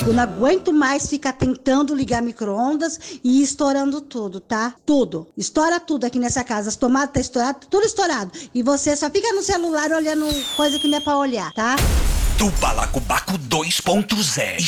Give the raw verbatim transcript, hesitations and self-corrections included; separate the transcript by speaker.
Speaker 1: Eu não aguento mais ficar tentando ligar micro-ondas e ir estourando tudo, tá? Tudo. Estoura tudo aqui nessa casa. As tomadas tá estourado, tudo estourado. E você só fica no celular olhando coisa que não é pra olhar, tá?
Speaker 2: Do Balacobaco dois ponto zero.